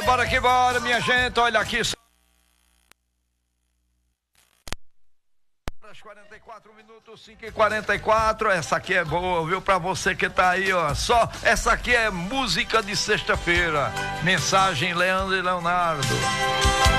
bora que bora, minha gente. Olha aqui. 44 minutos, 5h44. Essa aqui é boa, viu? Pra você que tá aí, ó. Só essa aqui é música de sexta-feira. Mensagem Leandro e Leonardo.